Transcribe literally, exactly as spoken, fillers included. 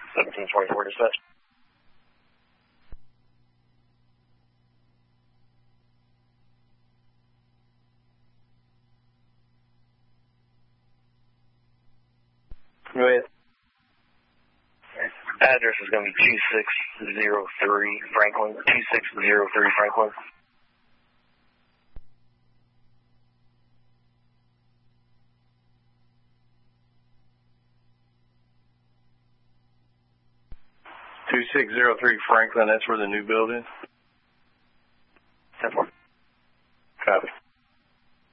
seventeen twenty-four dispatch. Go ahead. Address is going to be two six zero three Franklin. two six zero three Franklin. two six zero three Franklin, that's for the new building.